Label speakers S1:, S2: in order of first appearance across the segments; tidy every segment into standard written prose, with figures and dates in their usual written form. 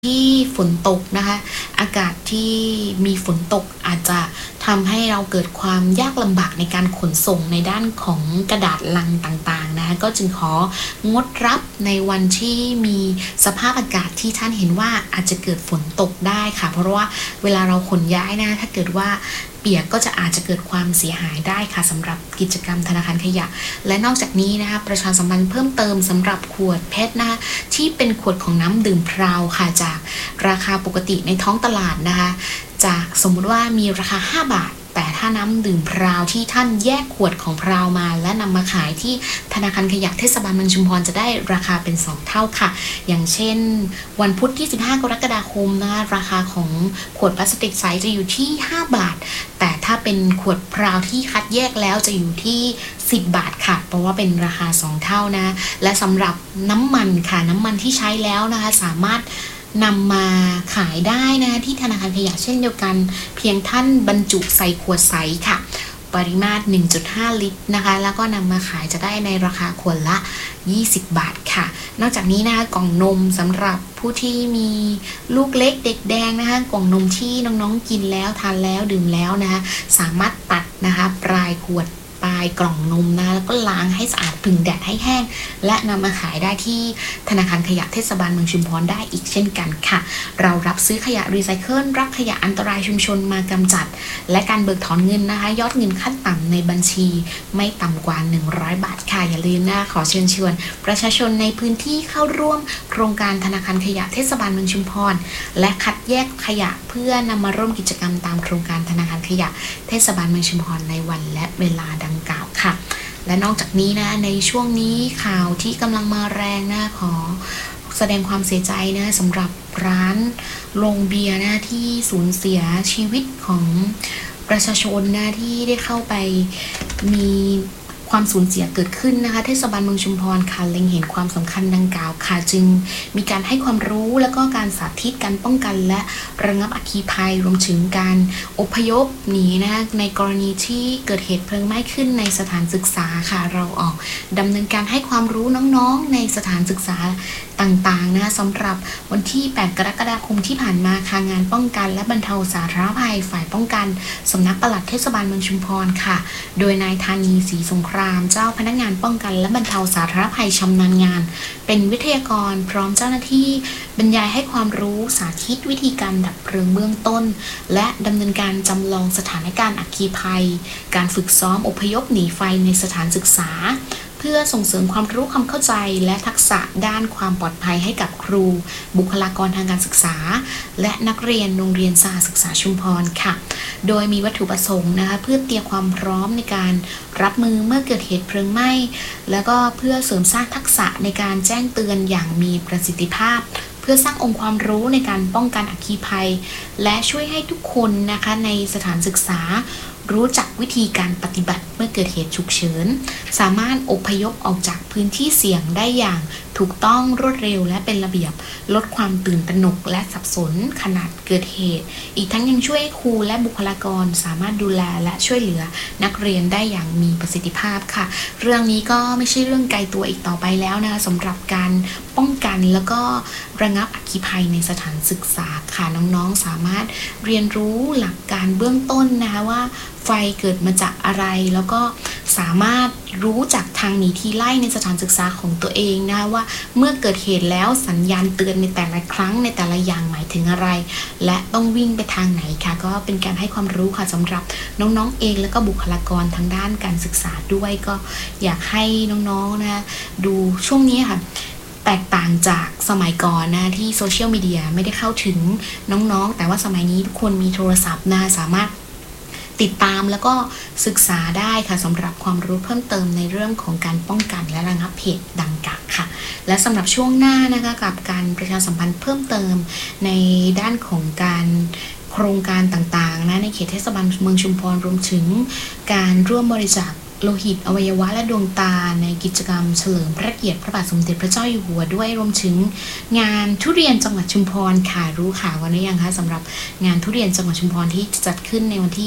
S1: ที่ฝนตกนะคะอากาศที่มีฝนตกอาจจะทำให้เราเกิดความยากลำบากในการขนส่งในด้านของกระดาษลังต่างๆนะคะก็จึงของดรับในวันที่มีสภาพอากาศที่ท่านเห็นว่าอาจจะเกิดฝนตกได้ค่ะเพราะว่าเวลาเราขนย้ายนะถ้าเกิดว่าเปียกก็จะอาจจะเกิดความเสียหายได้ค่ะสำหรับกิจกรรมธนาคารขยะและนอกจากนี้นะคะประชาสัมพันธ์เพิ่มเติมสำหรับขวดเพชรนะคะที่เป็นขวดของน้ำดื่มพราวค่ะจากราคาปกติในท้องตลาดนะคะจากสมมุติว่ามีราคา5 บาทแต่ถ้าน้ำดื่มพราวที่ท่านแยกขวดของพราวมาและนำมาขายที่ธนาคารขยะเทศบาลเมืองชุมพรจะได้ราคาเป็น2 เท่าค่ะอย่างเช่นวันพุธที่15 กรกฎาคมนะคะราคาของขวดพลาสติกใสจะอยู่ที่5 บาทแต่ถ้าเป็นขวดพราวที่คัดแยกแล้วจะอยู่ที่10 บาทค่ะเพราะว่าเป็นราคา2 เท่านะและสำหรับน้ำมันค่ะน้ำมันที่ใช้แล้วนะคะสามารถนำมาขายได้นะที่ธนาคารขยะเช่นเดียวกันเพียงท่านบรรจุใส่ขวดใสค่ะปริมาตร 1.5 ลิตรนะคะแล้วก็นำมาขายจะได้ในราคาขวดละ20 บาทค่ะนอกจากนี้นะคะกล่องนมสำหรับผู้ที่มีลูกเล็กเด็กแดงนะคะกล่องนมที่น้องๆกินแล้วทานแล้วดื่มแล้วนะคะสามารถตัดนะคะปลายขวดปลายกล่องนมนะแล้วก็ล้างให้สะอาดผึ่งแดดให้แห้งและนำมาขายได้ที่ธนาคารขยะเทศบาลเมืองชุมพรได้อีกเช่นกันค่ะเรารับซื้อขยะรีไซเคิลรับขยะอันตรายชุมชนมากำจัดและการเบิกถอนเงินนะคะยอดเงินขั้นต่ำในบัญชีไม่ต่ำกว่า100 บาทค่ะอย่าลืมนะขอเชิญชวนประชาชนในพื้นที่เข้าร่วมโครงการธนาคารขยะเทศบาลเมืองชุมพรและคัดแยกขยะเพื่อนำมาร่วมกิจกรรมตามโครงการธนาคารขยะเทศบาลเมืองชุมพรในวันและเวลาดังกล่าวค่ะและนอกจากนี้นะในช่วงนี้ข่าวที่กำลังมาแรงนะขอแสดงความเสียใจนะสำหรับร้านโรงเบียร์นะที่สูญเสียชีวิตของประชาชนนะที่ได้เข้าไปมีความสูญเสียเกิดขึ้นนะคะเทศบาลเมืองชุมพรค่ะเล็งเห็นความสำคัญดังกล่าวค่ะจึงมีการให้ความรู้แล้วก็การสาธิตการป้องกันและระงับอัคคีภัยรวมถึงการอพยพหนีนะคะในกรณีที่เกิดเหตุเพลิงไหม้ขึ้นในสถานศึกษาค่ะเราออกดำเนินการให้ความรู้น้องๆในสถานศึกษาต่างๆนะสำหรับวันที่8 กรกฎาคมที่ผ่านมาค่ะงานป้องกันและบรรเทาสาธารณภัยฝ่ายป้องกันสำนักปลัดเทศบาลเมืองชุมพรค่ะโดยนายธานีศรีสงครามเจ้าพนักงานป้องกันและบรรเทาสาธารณภัยชำนาญงานเป็นวิทยากรพร้อมเจ้าหน้าที่บรรยายให้ความรู้สาธิตวิธีการดับเพลิงเบื้องต้นและดำเนินการจำลองสถานการณ์อัคคีภัยการฝึกซ้อมอพยพหนีไฟในสถานศึกษาเพื่อส่งเสริมความรู้ความเข้าใจและทักษะด้านความปลอดภัยให้กับครูบุคลากรทางการศึกษาและนักเรียนโรงเรียนสหศึกษาชุมพรค่ะโดยมีวัตถุประสงค์นะคะเพื่อเตรียมความพร้อมในการรับมือเมื่อเกิดเหตุเพลิงไหม้แล้วก็เพื่อเสริมสร้างทักษะในการแจ้งเตือนอย่างมีประสิทธิภาพเพื่อสร้างองค์ความรู้ในการป้องกันอัคคีภัยและช่วยให้ทุกคนนะคะในสถานศึกษารู้จักวิธีการปฏิบัติเมื่อเกิดเหตุฉุกเฉินสามารถอพยพออกจากพื้นที่เสี่ยงได้อย่างถูกต้องรวดเร็วและเป็นระเบียบลดความตื่นตระหนกและสับสนขณะเกิดเหตุอีกทั้งยังช่วยให้ครูและบุคลากรสามารถดูแลและช่วยเหลือนักเรียนได้อย่างมีประสิทธิภาพค่ะเรื่องนี้ก็ไม่ใช่เรื่องไกลตัวอีกต่อไปแล้วนะคะสำหรับการป้องกันแล้วก็ระงับอัคคีภัยในสถานศึกษาค่ะน้องๆสามารถเรียนรู้หลักการเบื้องต้นนะคะว่าไฟเกิดมาจากอะไรแล้วก็สามารถรู้จักทางหนีทีไล่ในสถานศึกษาของตัวเองนะว่าเมื่อเกิดเหตุแล้วสัญญาณเตือนในแต่ละครั้งในแต่ละอย่างหมายถึงอะไรและต้องวิ่งไปทางไหนค่ะก็เป็นการให้ความรู้ค่ะสำหรับน้องๆเองแล้วก็บุคลากรทางด้านการศึกษาด้วยก็อยากให้น้องๆนะดูช่วงนี้ค่ะแตกต่างจากสมัยก่อนนะที่โซเชียลมีเดียไม่ได้เข้าถึงน้องๆแต่ว่าสมัยนี้ทุกคนมีโทรศัพท์นะสามารถติดตามแล้วก็ศึกษาได้ค่ะสำหรับความรู้เพิ่มเติมในเรื่องของการป้องกันและระงับเหตุดังกล่าวค่ะและสำหรับช่วงหน้านะคะกับการประชาสัมพันธ์เพิ่มเติมในด้านของการโครงการต่างๆนะในเขตเทศบาลเมืองชุมพรรวมถึงการร่วมบริจาคโลหิตอวัยวะและดวงตาในกิจกรรมเฉลิมพระเกียรติพระบาทสมเด็จพระเจ้าอยู่หัวด้วยรวมถึงงานทุเรียนจังหวัดชุมพรค่ะรู้ข่าวกันหรือยังคะสำหรับงานทุเรียนจังหวัดชุมพรที่จะจัดขึ้นในวันที่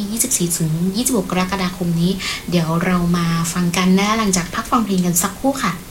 S1: 24 ถึง 26 กรกฎาคมนี้เดี๋ยวเรามาฟังกันนะหลังจากพักฟังเพลงกันสักครู่ค่ะ